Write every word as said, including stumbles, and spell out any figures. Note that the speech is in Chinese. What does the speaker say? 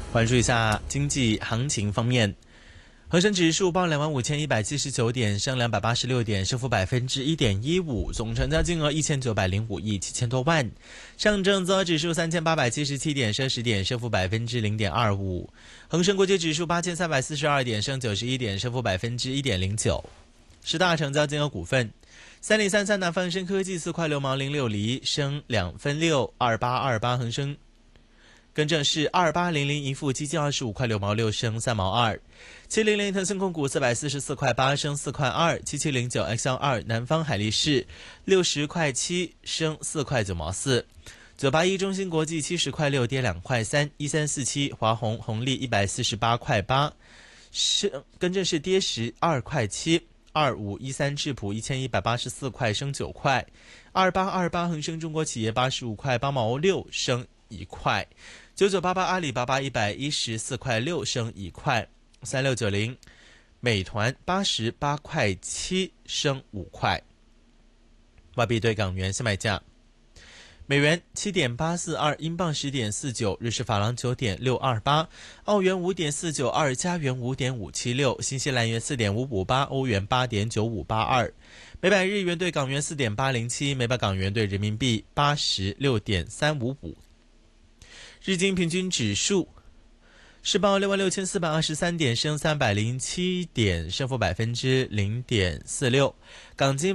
关注一下经济行情方面，恒生指数报两万五千一百七十九点，升两百八十六点，升幅百分之一点一五，总成交金额一千九百零五亿七千多万。上证综合指数三千八百七十七点，升十点，升幅百分之零点二五。恒生国际指数八千三百四十二点，升九十一点，升幅百分之一点零九。十大成交金额股份：三零三三南方恒生科技四块六毛零六厘，升两分六；二八二八恒生。更正是二八零零盈富基金二十五块六毛六，升三毛二。七零零腾讯控股四百四十四块八，升四块二。七七零九 X L 二南方海力士六十块七，升四块九毛四。九八一中芯国际七十块六，跌两块三。一三四七华虹红利一百四十八块八，升更正是跌十二块七。二五一三智普一千一百八十四块，升九块。二八二八恒生中国企业八十五块八毛六，升一块。九九八八阿里巴巴一百一十四块六，升一块。三六九零美团八十八块七，升五块。外币对港元现卖价：美元七点八四二，英镑十点四九，瑞士法郎九点六二八，澳元五点四九二，加元五点五七六，新西兰元四点五五八，欧元八点九五八二。每百日元对港元四点八零七，每百港元对人民币八十六点三五五。日经平均指数是报六万六千四百二十三点，升三百零七点，升幅百分之零点四六。港金